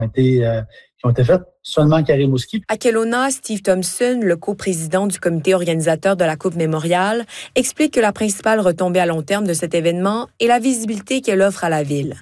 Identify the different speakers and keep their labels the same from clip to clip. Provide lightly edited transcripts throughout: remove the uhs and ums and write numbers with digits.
Speaker 1: qui ont été faites seulement à Rimouski.
Speaker 2: À Kelowna, Steve Thompson, le coprésident du comité organisateur de la Coupe Mémorial, explique que la principale retombée à long terme de cet événement est la visibilité qu'elle offre à la ville.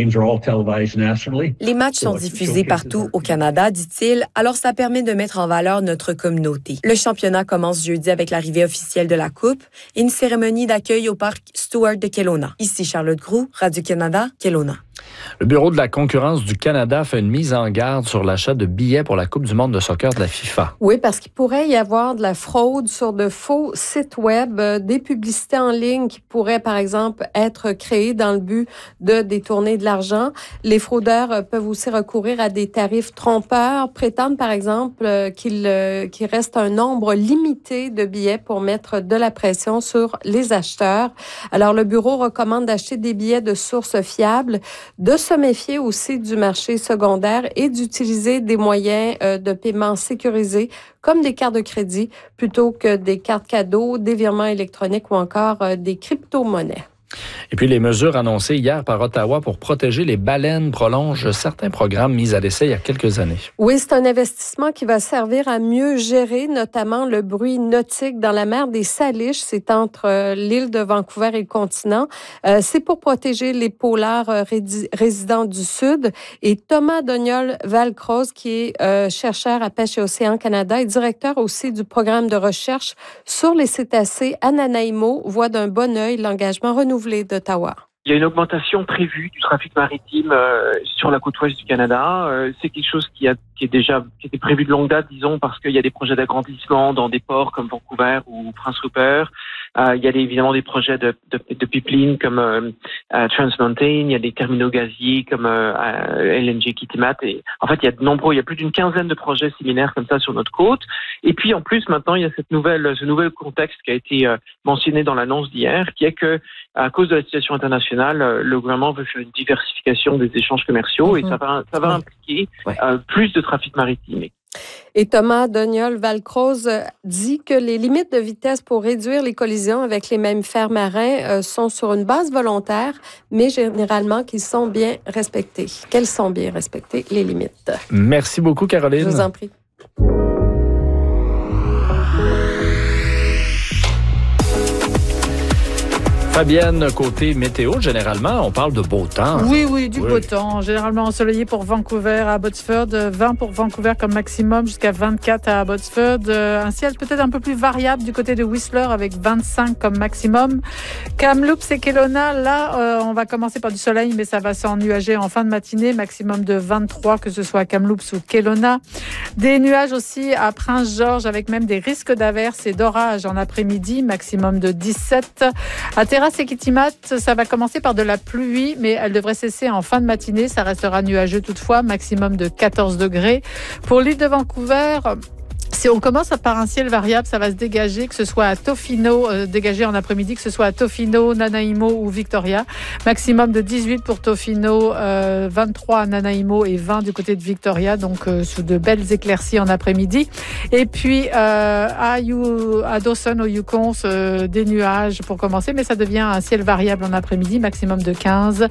Speaker 2: Les matchs sont diffusés partout au Canada, dit-il, alors ça permet de mettre en valeur notre communauté. Le championnat commence jeudi avec l'arrivée officielle de la Coupe et une cérémonie d'accueil au parc Stewart de Kelowna. Ici Charlotte Groux, Radio-Canada, Kelowna.
Speaker 3: Le Bureau de la concurrence du Canada fait une mise en garde sur l'achat de billets pour la Coupe du monde de soccer de la FIFA.
Speaker 4: Oui, parce qu'il pourrait y avoir de la fraude sur de faux sites web, des publicités en ligne qui pourraient, par exemple, être créées dans le but de détourner de l'argent. Les fraudeurs peuvent aussi recourir à des tarifs trompeurs, prétendent, par exemple, qu'il reste un nombre limité de billets pour mettre de la pression sur les acheteurs. Alors, le bureau recommande d'acheter des billets de sources fiables, de se méfier aussi du marché secondaire et d'utiliser des moyens de paiement sécurisés comme des cartes de crédit plutôt que des cartes cadeaux, des virements électroniques ou encore des crypto-monnaies.
Speaker 3: Et puis, les mesures annoncées hier par Ottawa pour protéger les baleines prolongent certains programmes mis à l'essai il y a quelques années.
Speaker 4: Oui, c'est un investissement qui va servir à mieux gérer notamment le bruit nautique dans la mer des Salish. C'est entre l'île de Vancouver et le continent. C'est pour protéger les polars résidents du Sud. Et Thomas Doniol-Valcroze, qui est chercheur à Pêche et Océan Canada et directeur aussi du programme de recherche sur les cétacés à Nanaimo, voit d'un bon œil l'engagement renouvelé d'Ottawa.
Speaker 5: Il y a une augmentation prévue du trafic maritime sur la côte ouest du Canada. C'est quelque chose qui était prévu de longue date, disons, parce qu'il y a des projets d'agrandissement dans des ports comme Vancouver ou Prince Rupert. Il y a évidemment des projets de pipeline comme Trans Mountain. Il y a des terminaux gaziers comme LNG Kitimat. Et en fait, il y a plus d'une quinzaine de projets similaires comme ça sur notre côte. Et puis en plus, maintenant, il y a ce nouvel contexte qui a été mentionné dans l'annonce d'hier, qui est que à cause de la situation internationale, le gouvernement veut faire une diversification des échanges commerciaux et ça va impliquer plus de trafic maritime.
Speaker 4: Et Thomas Doniol-Valcroze dit que les limites de vitesse pour réduire les collisions avec les mammifères marins sont sur une base volontaire, mais généralement qu'ils sont bien respectées. Qu'elles sont bien respectées, les limites.
Speaker 3: Merci beaucoup, Caroline.
Speaker 4: Je vous en prie.
Speaker 3: Fabienne, côté météo, généralement, on parle de beau temps.
Speaker 6: Oui, du beau temps. Généralement ensoleillé pour Vancouver à Abbotsford, 20 pour Vancouver comme maximum, jusqu'à 24 à Abbotsford. Un ciel peut-être un peu plus variable du côté de Whistler avec 25 comme maximum. Kamloops et Kelowna, là, on va commencer par du soleil, mais ça va s'ennuager en fin de matinée, maximum de 23, que ce soit à Kamloops ou Kelowna. Des nuages aussi à Prince-Georges avec même des risques d'averses et d'orages en après-midi, maximum de 17. À Terrasse et Kitimat, ça va commencer par de la pluie, mais elle devrait cesser en fin de matinée. Ça restera nuageux toutefois, maximum de 14 degrés. Pour l'île de Vancouver, si on commence par un ciel variable, ça va se dégager, que ce soit à Tofino, dégagé en après-midi, que ce soit à Tofino, Nanaimo ou Victoria. Maximum de 18 pour Tofino, 23 à Nanaimo et 20 du côté de Victoria, donc sous de belles éclaircies en après-midi. Et puis à Dawson au Yukon, des nuages pour commencer, mais ça devient un ciel variable en après-midi, maximum de 15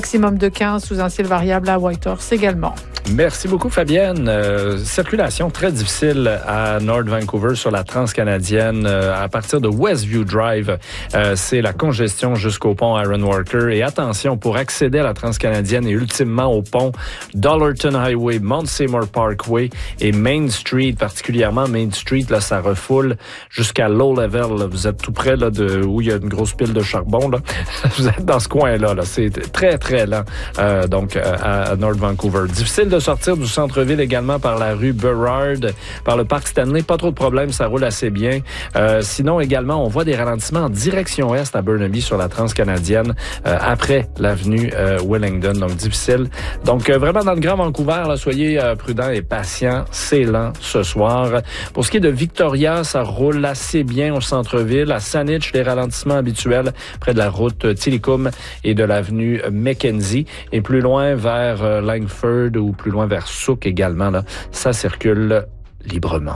Speaker 6: sous un ciel variable à Whitehorse également.
Speaker 3: Merci beaucoup, Fabienne. Circulation très difficile à North Vancouver sur la transcanadienne à partir de Westview Drive. C'est la congestion jusqu'au pont Aaron Walker. Et attention, pour accéder à la transcanadienne et ultimement au pont Dollarton Highway, Mount Seymour Parkway et Main Street, particulièrement Main Street, là, ça refoule jusqu'à Low Level. Là. Vous êtes tout près là, où il y a une grosse pile de charbon. Là. Vous êtes dans ce coin-là. Là. C'est très, très lent donc à North Vancouver. Difficile de sortir du centre-ville également par la rue Burrard, par le parc Stanley. Pas trop de problèmes, ça roule assez bien. Sinon, également, on voit des ralentissements en direction est à Burnaby sur la transcanadienne après l'avenue Wellington. Donc, difficile. Donc, vraiment dans le Grand Vancouver, là, soyez prudents et patients. C'est lent ce soir. Pour ce qui est de Victoria, ça roule assez bien au centre-ville. À Saanich, les ralentissements habituels près de la route Tillicum et de l'avenue Mackenzie. Et plus loin vers Langford ou plus loin vers Souk également, là, ça circule librement.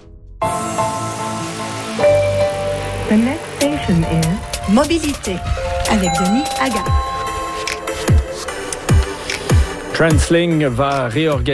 Speaker 7: The next station is Mobilité avec Denis Agar.
Speaker 3: Transling va réorganiser